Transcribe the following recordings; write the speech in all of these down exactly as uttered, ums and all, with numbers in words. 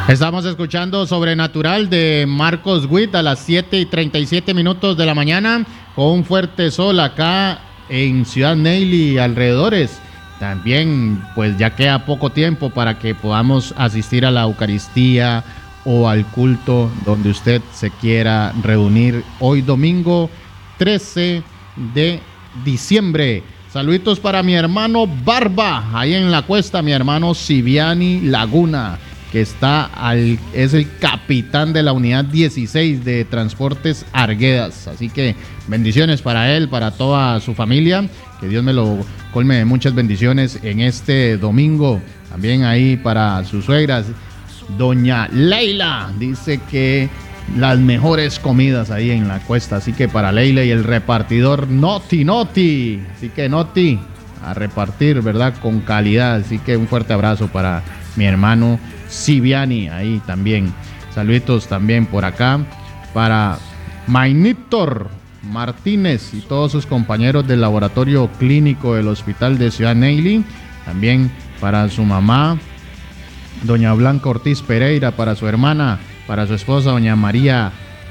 Estamos escuchando Sobrenatural de Marcos Witt a las siete y treinta y siete minutos de la mañana, con un fuerte sol acá en Ciudad Neily y alrededores. También pues ya queda poco tiempo para que podamos asistir a la Eucaristía o al culto donde usted se quiera reunir hoy domingo trece de diciembre. Saluditos para mi hermano Barba, ahí en la cuesta, mi hermano Siviani Laguna, que está al, es el capitán de la unidad dieciséis de Transportes Arguedas. Así que bendiciones para él, para toda su familia. Que Dios me lo colme de muchas bendiciones en este domingo. También ahí para sus suegras. Doña Leila dice que las mejores comidas ahí en la cuesta. Así que para Leila y el repartidor Noti Noti. Así que Noti, a repartir, ¿verdad? Con calidad. Así que un fuerte abrazo para mi hermano Siviani, ahí también. Saluditos también por acá para Mainítor Martínez y todos sus compañeros del laboratorio clínico del hospital de Ciudad Neily. También para su mamá, doña Blanca Ortiz Pereira, para su hermana, para su esposa, doña María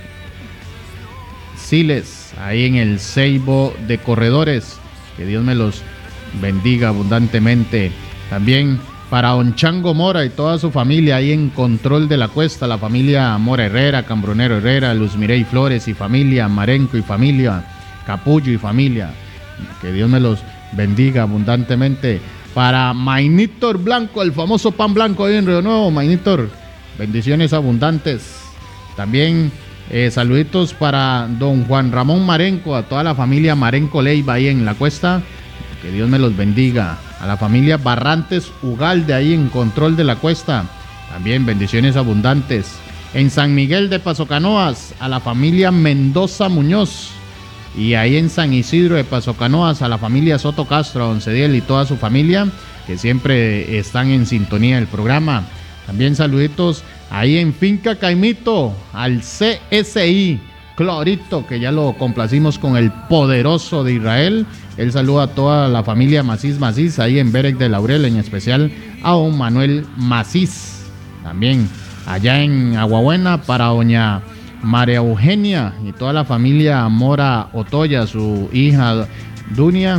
Siles, ahí en el Ceibo de Corredores. Que Dios me los bendiga abundantemente. También para don Chango Mora y toda su familia ahí en Control de la Cuesta, la familia Mora Herrera, Cambronero Herrera, Luz Mirey Flores y familia, Marenco y familia, Capullo y familia. Que Dios me los bendiga abundantemente. Para Mainítor Blanco, el famoso pan blanco ahí en Río Nuevo, Mainítor, bendiciones abundantes. También eh, saluditos para don Juan Ramón Marenco, a toda la familia Marenco Leiva ahí en la Cuesta. Que Dios me los bendiga. A la familia Barrantes Ugalde ahí en Control de la Cuesta. También bendiciones abundantes. En San Miguel de Paso Canoas, a la familia Mendoza Muñoz. Y ahí en San Isidro de Paso Canoas, a la familia Soto Castro, a don Cediel y toda su familia, que siempre están en sintonía del programa. También saluditos ahí en Finca Caimito, al C S I Clorito, que ya lo complacimos con el poderoso de Israel. Él saluda a toda la familia Macís Macís, ahí en Berec de Laurel, en especial a don Manuel Macís. También allá en Aguabuena para doña María Eugenia y toda la familia Mora Otoya, su hija Dunia,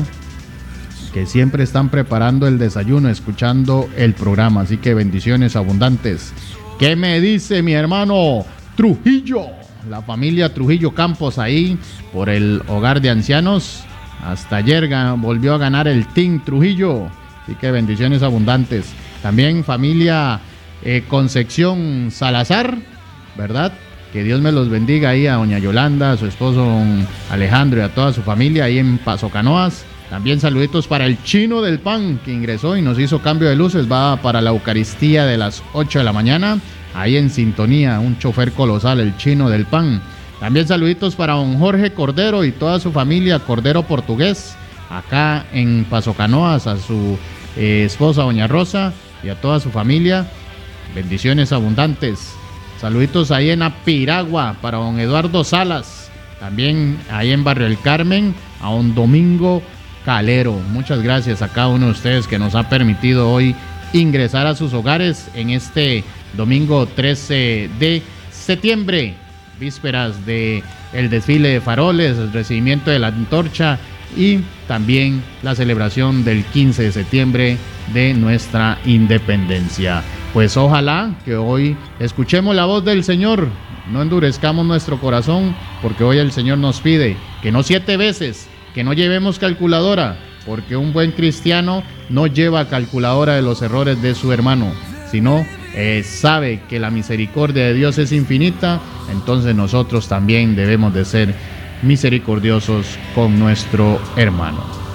que siempre están preparando el desayuno, escuchando el programa. Así que bendiciones abundantes. ¿Qué me dice mi hermano Trujillo? La familia Trujillo Campos ahí por el hogar de ancianos. Hasta ayer volvió a ganar el Team Trujillo. Así que bendiciones abundantes. También familia eh, Concepción Salazar, ¿verdad? Que Dios me los bendiga ahí a doña Yolanda, a su esposo don Alejandro y a toda su familia ahí en Paso Canoas. También saluditos para el Chino del Pan, que ingresó y nos hizo cambio de luces. Va para la Eucaristía de las ocho de la mañana. Ahí en sintonía, un chofer colosal, el Chino del Pan. También saluditos para don Jorge Cordero y toda su familia, Cordero Portugués, acá en Paso Canoas, a su eh, esposa doña Rosa y a toda su familia. Bendiciones abundantes. Saluditos ahí en Apiragua para don Eduardo Salas. También ahí en Barrio El Carmen, a don Domingo Calero. Muchas gracias a cada uno de ustedes que nos ha permitido hoy ingresar a sus hogares en este domingo trece de septiembre. Vísperas de el desfile de faroles, el recibimiento de la antorcha y también la celebración del quince de septiembre de nuestra independencia. Pues ojalá que hoy escuchemos la voz del Señor, no endurezcamos nuestro corazón, porque hoy el Señor nos pide que no siete veces, que no llevemos calculadora, porque un buen cristiano no lleva calculadora de los errores de su hermano, sino eh, sabe que la misericordia de Dios es infinita. Entonces nosotros también debemos de ser misericordiosos con nuestro hermano.